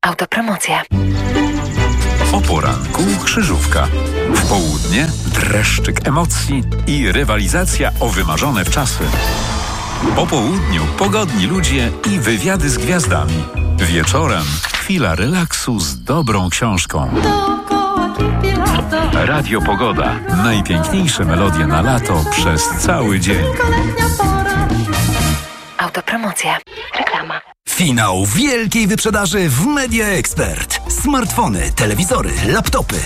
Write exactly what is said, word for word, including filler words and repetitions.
Autopromocja. O poranku krzyżówka. W południe dreszczyk emocji i rywalizacja o wymarzone wczasy. Po południu pogodni ludzie i wywiady z gwiazdami. Wieczorem chwila relaksu z dobrą książką. Radio Pogoda. Najpiękniejsze melodie na lato przez cały dzień. Autopromocja. Reklama. Finał wielkiej wyprzedaży w Media Expert. Smartfony, telewizory, laptopy,